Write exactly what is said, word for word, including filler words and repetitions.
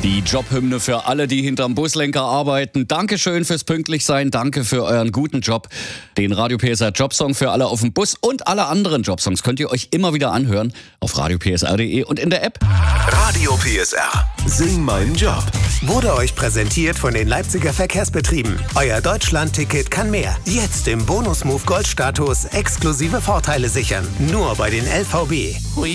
Die Jobhymne für alle, die hinterm Buslenker arbeiten. Dankeschön fürs Pünktlichsein, danke für euren guten Job. Den Radio P S R Jobsong für alle auf dem Bus und alle anderen Jobsongs könnt ihr euch immer wieder anhören auf radio p s r punkt d e und in der App. Radio P S R. Sing meinen Job. Wurde euch präsentiert von den Leipziger Verkehrsbetrieben. Euer Deutschland-Ticket kann mehr. Jetzt im Bonus-Move Gold-Status exklusive Vorteile sichern. Nur bei den L V B.